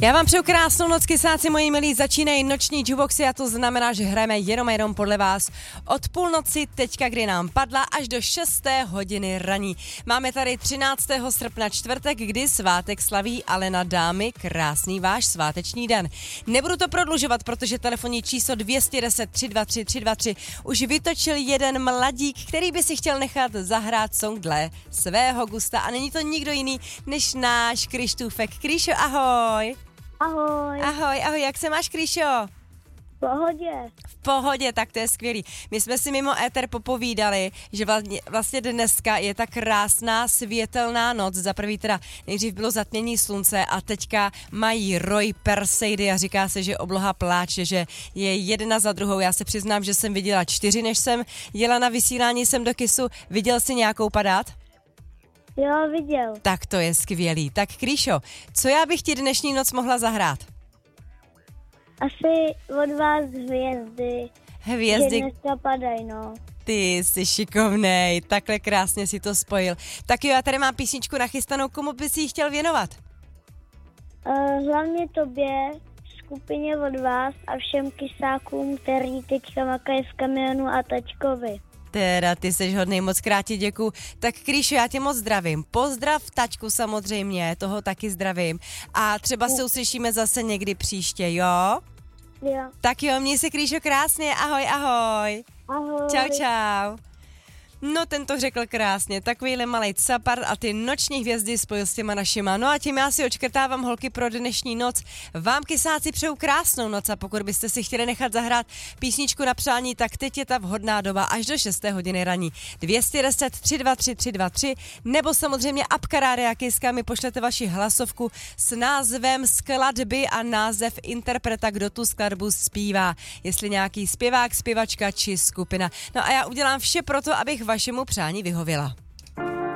Já vám přeju krásnou noc, kysáci moji milí, začínají noční juboxy a to znamená, že hrajeme jenom podle vás od půlnoci teďka, kdy nám padla, až do 6. hodiny raní. Máme tady 13. srpna čtvrtek, kdy svátek slaví Alena Dámy, krásný váš sváteční den. Nebudu to prodlužovat, protože telefonní číslo 210 323 323 už vytočil jeden mladík, který by si chtěl nechat zahrát song dle svého gusta a není to nikdo jiný než náš Krištůfek. Kríšo, ahoj. Ahoj, jak se máš, Kríšo? V pohodě. V pohodě, tak to je skvělý. My jsme si mimo éter popovídali, že vlastně dneska je ta krásná světelná noc. Za prvý teda nejdřív bylo zatmění slunce a teďka mají roj Perseidy a říká se, že obloha pláče, že je jedna za druhou. Já se přiznám, že jsem viděla 4, než jsem jela na vysílání sem do KISu. Viděl jsi nějakou padat? Jo, viděl. Tak to je skvělý. Tak Kríšo, co já bych ti dnešní noc mohla zahrát? Asi od vás hvězdy. Hvězdy. Že dneska padají, no. Ty jsi šikovnej, takhle krásně si to spojil. Tak jo, já tady mám písničku nachystanou, komu bys ji chtěl věnovat? Hlavně tobě, skupině od vás a všem kysákům, který teďka makají v kamionu a tačkovi. Teda, ty jsi hodnej, moc krát ti děkuju. Tak Kríšo, já tě moc zdravím. Pozdrav taťku samozřejmě, toho taky zdravím. A třeba se uslyšíme zase někdy příště, jo? Jo. Tak jo, měj se, Kríšo, krásně, ahoj. Ahoj. Čau. No, ten to řekl krásně, takovýhle malej capar a ty noční hvězdy spojil s těma našima. No a tím já si očkrtávám, holky, pro dnešní noc. Vám, kysáci, přeju krásnou noc a pokud byste si chtěli nechat zahrát písničku na přání, tak teď je ta vhodná doba až do 6. hodiny raní. 210 323 323 nebo samozřejmě apka Rádia Kiska, mi pošlete vaši hlasovku s názvem skladby a název interpreta, kdo tu skladbu zpívá. Jestli nějaký zpěvák, zpěvačka či skupina. No a já udělám vše pro to, abych vašemu přání vyhověla.